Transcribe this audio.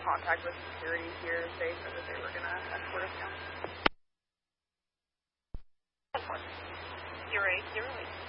contact with security here. They said that they were going to escort us down. 0808.